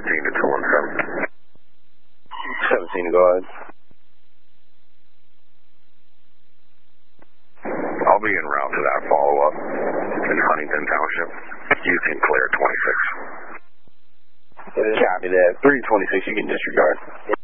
to 217. 17, go ahead. I'll be en route to that follow-up in Huntington Township. You can clear 26. Copy that. 326, you can disregard.